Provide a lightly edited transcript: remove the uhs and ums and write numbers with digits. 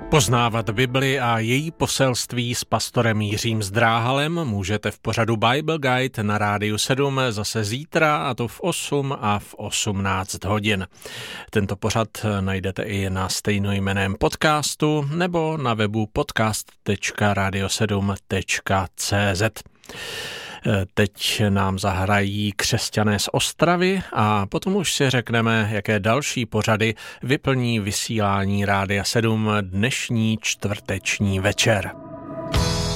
Poznávat Bibli a její poselství s pastorem Jiřím Zdráhalem můžete v pořadu Bible Guide na Rádiu 7 zase zítra, a to v 8 a v 18 hodin. Tento pořad najdete i na stejnojmenném podcastu nebo na webu podcast.radio7.cz. Teď nám zahrají Křesťané z Ostravy a potom už si řekneme, jaké další pořady vyplní vysílání Rádia 7 dnešní čtvrteční večer.